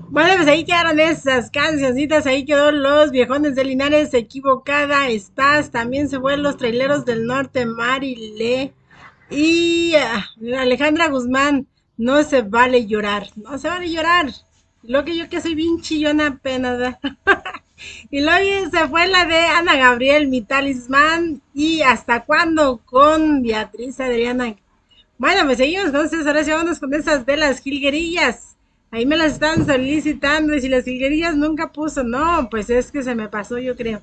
Bueno, pues ahí quedaron esas cancioncitas, ahí quedó Los Viejones de Linares, Equivocada Estás, también se fue Los Traileros del Norte, Marile y Alejandra Guzmán, No se vale llorar, no se vale llorar, lo que yo que soy bien chillona apenas, ¿verdad? Y luego se fue la de Ana Gabriel, Mi Talismán y Hasta cuándo con Beatriz Adriana. Bueno, pues seguimos, entonces ahora sí vámonos con esas de las jilguerillas. Ahí me las están solicitando y si las jilguerillas nunca puso, no, pues es que se me pasó, yo creo.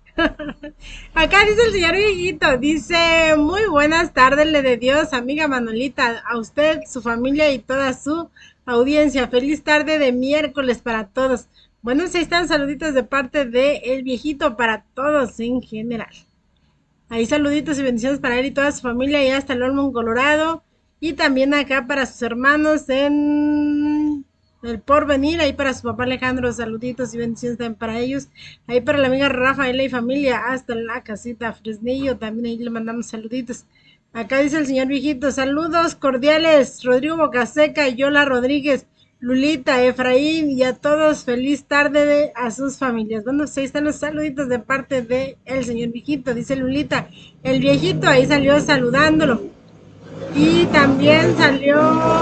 Acá dice el señor viejito, dice, muy buenas tardes, le de Dios, amiga Manolita, a usted, su familia y toda su audiencia. Feliz tarde de miércoles para todos. Bueno, si están saluditos de parte de el viejito para todos en general. Ahí saluditos y bendiciones para él y toda su familia y hasta el Olmo, Colorado. Y también acá para sus hermanos en el Porvenir. Ahí para su papá Alejandro, saluditos y bendiciones también para ellos. Ahí para la amiga Rafaela y familia hasta la casita Fresnillo. También ahí le mandamos saluditos. Acá dice el señor viejito, saludos cordiales, Rodrigo Bocaseca, Yola Rodríguez, Lulita, Efraín y a todos feliz tarde a sus familias. Bueno, pues ahí están los saluditos de parte de el señor viejito, dice Lulita. El viejito ahí salió saludándolo. Y también salió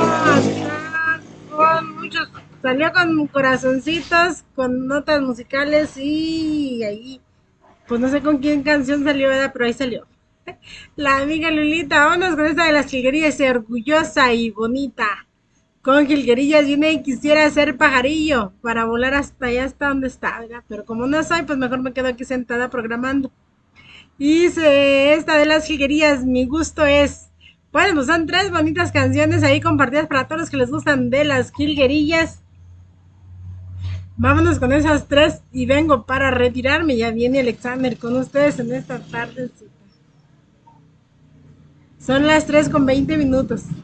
acá con muchos, salió con corazoncitos, con notas musicales y ahí, pues no sé con quién canción salió, ¿verdad? Pero ahí salió. La amiga Lulita, vámonos con esta de las jilguerillas, orgullosa y bonita. Con jilguerillas viene y quisiera ser pajarillo para volar hasta allá, hasta donde está, ¿verdad? Pero como no soy, pues mejor me quedo aquí sentada programando. Y esta de las jilguerillas, mi gusto es. Bueno, pues son tres bonitas canciones ahí compartidas para todos los que les gustan de las jilguerillas. Vámonos con esas tres y vengo para retirarme. Ya viene Alexander con ustedes en esta tarde. Son las 3 con 20 minutos.